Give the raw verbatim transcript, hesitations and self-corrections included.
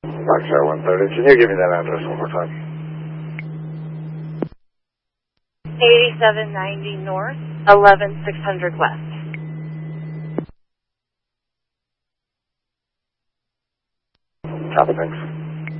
Foxtrot one thirty, can you give me that address one more time? eighty-seven ninety North, eleven six hundred West. Copy, thanks.